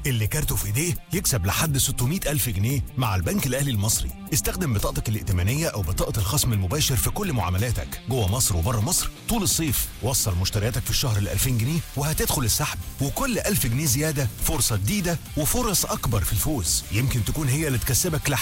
اللي كارته في ايديه يكسب لحد 600 ألف جنيه مع البنك الأهلي المصري. استخدم بطاقتك الائتمانية أو بطاقة الخصم المباشر في كل معاملاتك جوه مصر وبره مصر طول الصيف. وصل مشترياتك في الشهر ل 2000 جنيه وهتدخل السحب، وكل 1000 جنيه زيادة فرصة جديدة وفرص أكبر في الفوز. يمكن تكون هي اللي تكسبك